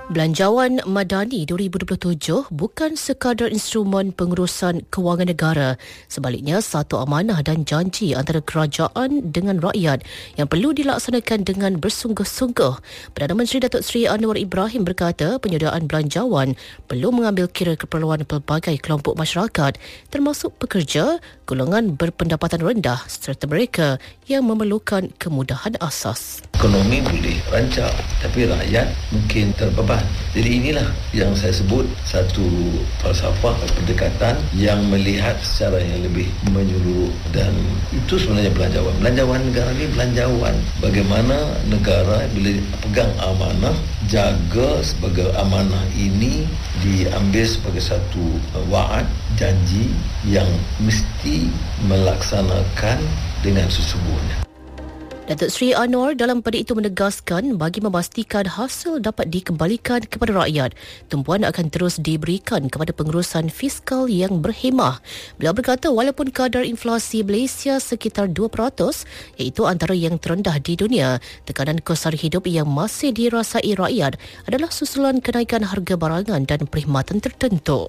Belanjawan Madani 2027 bukan sekadar instrumen pengurusan kewangan negara. Sebaliknya, satu amanah dan janji antara kerajaan dengan rakyat yang perlu dilaksanakan dengan bersungguh-sungguh. Perdana Menteri Datuk Seri Anwar Ibrahim berkata penyediaan belanjawan perlu mengambil kira keperluan pelbagai kelompok masyarakat termasuk pekerja, golongan berpendapatan rendah serta mereka yang memerlukan kemudahan asas. Ekonomi boleh rancak, tapi rakyat mungkin terbeban. Jadi inilah yang saya sebut satu falsafah pendekatan yang melihat secara yang lebih menyeluruh, dan itu sebenarnya belanjawan. Belanjawan negara ni belanjawan bagaimana negara bila pegang amanah, jaga sebagai amanah ini diambil sebagai satu waad, janji yang mesti melaksanakan dengan sesungguhnya. Datuk Seri Anwar dalam pada itu menegaskan bagi memastikan hasil dapat dikembalikan kepada rakyat, tumpuan akan terus diberikan kepada pengurusan fiskal yang berhemah. Beliau berkata walaupun kadar inflasi Malaysia sekitar 2%, iaitu antara yang terendah di dunia, tekanan kos hidup yang masih dirasai rakyat adalah susulan kenaikan harga barangan dan perkhidmatan tertentu.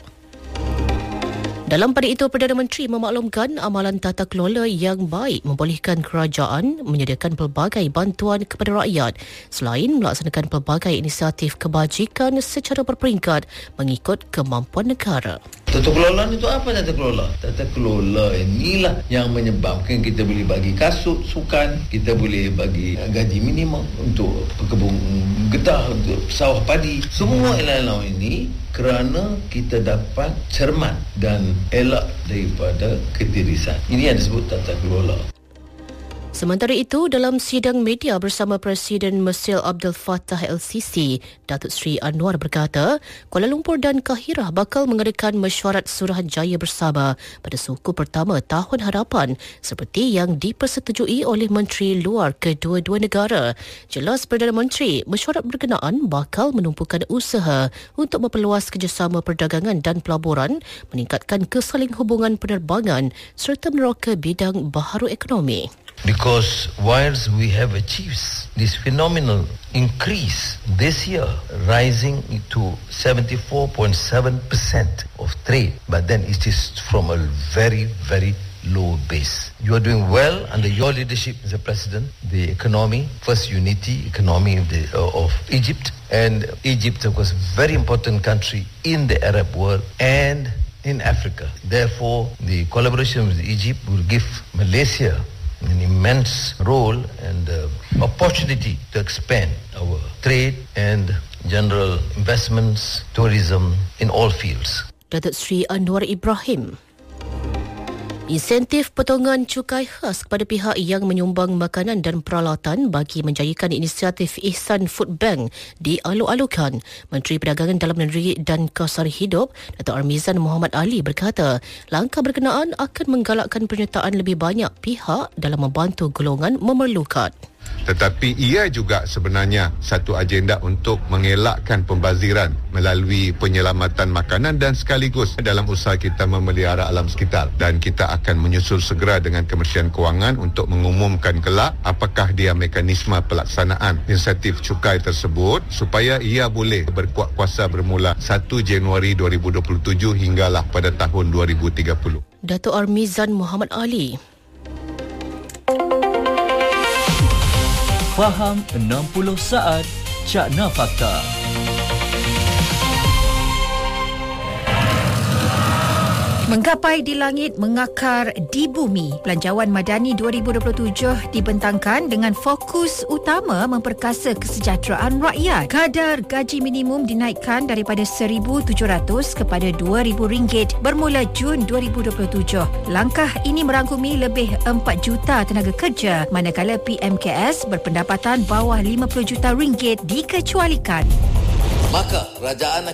Dalam pada itu, Perdana Menteri memaklumkan amalan tata kelola yang baik membolehkan kerajaan menyediakan pelbagai bantuan kepada rakyat selain melaksanakan pelbagai inisiatif kebajikan secara berperingkat mengikut kemampuan negara. Tata kelola itu apa tata kelola? Tata kelola inilah yang menyebabkan kita boleh bagi kasut, sukan, kita boleh bagi gaji minimum untuk pekebun getah, untuk sawah padi. Semua elok-elok ini kerana kita dapat cermat dan elak daripada ketirisan. Ini yang disebut tata kelola. Sementara itu, dalam sidang media bersama Presiden Mesir Abdul Fattah El-Sisi, Datuk Seri Anwar berkata Kuala Lumpur dan Kahirah bakal mengadakan mesyuarat Suruhanjaya bersama pada suku pertama tahun hadapan seperti yang dipersetujui oleh Menteri Luar kedua-dua negara. Jelas Perdana Menteri, mesyuarat berkenaan bakal menumpukan usaha untuk memperluas kerjasama perdagangan dan pelaburan, meningkatkan kesaling hubungan penerbangan serta meneroka bidang baharu ekonomi. Because whilst we have achieved this phenomenal increase this year, rising to 74.7% of trade, but then it is from a very, very low base. You are doing well under your leadership, Mr. President. The economy, first unity economy of Egypt, and Egypt, of course, very important country in the Arab world and in Africa. Therefore, the collaboration with Egypt will give Malaysia an immense role and opportunity to expand our trade and general investments, tourism in all fields. Datuk Seri Anwar Ibrahim. Insentif potongan cukai khas kepada pihak yang menyumbang makanan dan peralatan bagi menjayakan inisiatif Ihsan Food Bank dialuk-alukan. Menteri Perdagangan Dalam Negeri dan Kosar Hidup, Datuk Armizan Muhammad Ali berkata, langkah berkenaan akan menggalakkan penyertaan lebih banyak pihak dalam membantu golongan memerlukan. Tetapi ia juga sebenarnya satu agenda untuk mengelakkan pembaziran melalui penyelamatan makanan dan sekaligus dalam usaha kita memelihara alam sekitar. Dan kita akan menyusul segera dengan Kementerian Kewangan untuk mengumumkan kelak apakah dia mekanisme pelaksanaan insentif cukai tersebut supaya ia boleh berkuat kuasa bermula 1 Januari 2027 hinggalah pada tahun 2030. Datuk Armizan Muhammad Ali. Faham 60 saat Cakna Fakta. Menggapai di langit, mengakar di bumi. Belanjawan Madani 2027 dibentangkan dengan fokus utama memperkasa kesejahteraan rakyat. Kadar gaji minimum dinaikkan daripada RM1,700 kepada RM2,000 bermula Jun 2027. Langkah ini merangkumi lebih 4 juta tenaga kerja, manakala PMKS berpendapatan bawah RM50 juta dikecualikan. Maka kerajaan